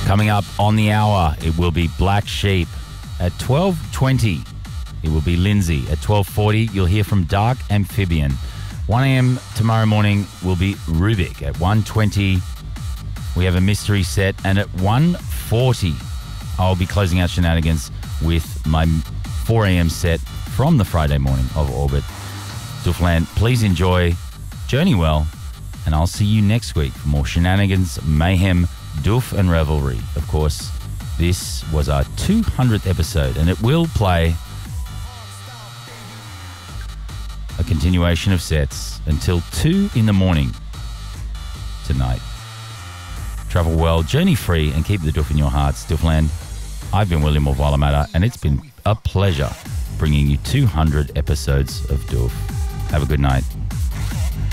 Coming up on the hour, it will be Black Sheep. At 12:20, it will be Lindsay. At 12:40, you'll hear from Dark Amphibian. 1 a.m. tomorrow morning will be Rubik. At 1:20, we have a mystery set. And at 1:40, I'll be closing out Shenanigans with my 4 a.m. set from the Friday morning of Orbit. Doofland, please enjoy, journey well, and I'll see you next week for more Shenanigans, Mayhem, Doof and Revelry. Of course, this was our 200th episode, and it will play a continuation of sets until 2 in the morning tonight. Travel well, journey free, and keep the doof in your hearts. Doofland, I've been William of Wallamata, and it's been a pleasure bringing you 200 episodes of Doof. Have a good night.